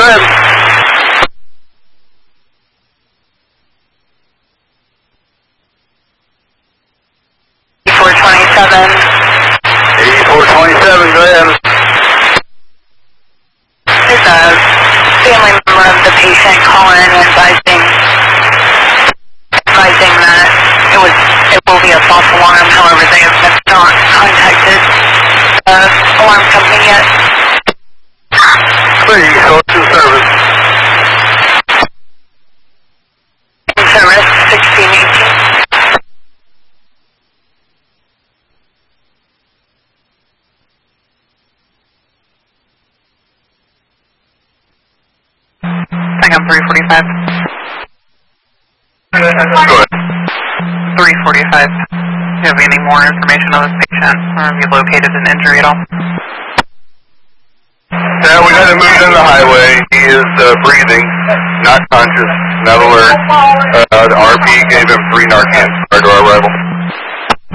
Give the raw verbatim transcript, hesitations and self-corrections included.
go ahead. eighty-four twenty-seven. eighty-four twenty-seven, go ahead. There's a family member of the patient calling and advising, advising that it was, it will be a false alarm. However, they have not contacted the alarm company yet. Please, go to service. Service sixteen eighteen. Second three forty-five. Go ahead. three forty-five. Do you have any more information on this patient, or have you located an injury at all? Yeah, we had him moved in the highway. He is uh, breathing, not conscious, not alert. Uh, the R P gave him three Narcan.